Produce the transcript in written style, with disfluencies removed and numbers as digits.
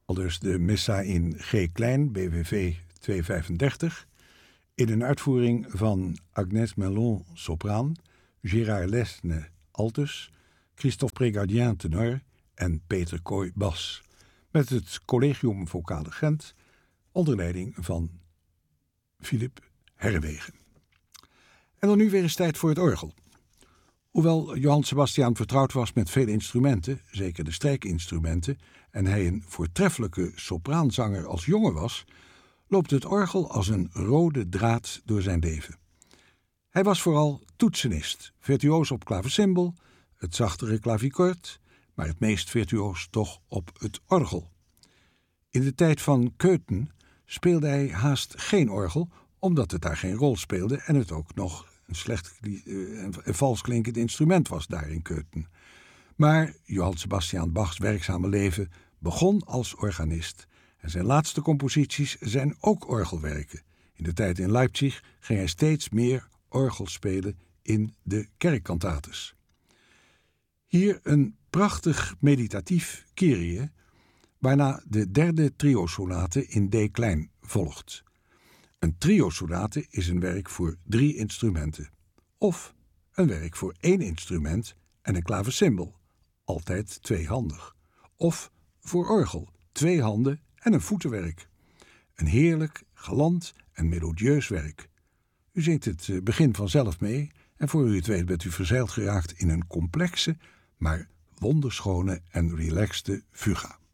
aldus de Missa in G klein, BWV 235, in een uitvoering van Agnès Mellon, sopraan, Gérard Lesne, altus, Christophe Prégardien, tenor en Peter Kooi, bas, met het Collegium Vocale Gent, onder leiding van Philippe Herrewegen. En dan nu weer eens tijd voor het orgel. Hoewel Johann Sebastian vertrouwd was met vele instrumenten, zeker de strijkinstrumenten, en hij een voortreffelijke sopraanzanger als jongen was, loopt het orgel als een rode draad door zijn leven. Hij was vooral toetsenist, virtuoos op klavecimbal, het zachtere klavikord, maar het meest virtuoos toch op het orgel. In de tijd van Köthen speelde hij haast geen orgel, omdat het daar geen rol speelde en het ook nog een slecht en vals klinkend instrument was daar in Köthen. Maar Johann Sebastian Bachs werkzame leven begon als organist en zijn laatste composities zijn ook orgelwerken. In de tijd in Leipzig ging hij steeds meer orgel spelen in de kerkkantates. Hier een prachtig meditatief Kyrie, waarna de derde triosonate in D klein volgt. Een triosonate is een werk voor 3 instrumenten. Of een werk voor 1 instrument en een klavecimbal, altijd tweehandig. Of voor orgel, 2 handen en een voetenwerk. Een heerlijk, galant en melodieus werk. U zingt het begin vanzelf mee en voor u het weet bent u verzeild geraakt in een complexe, maar wonderschone en relaxte fuga.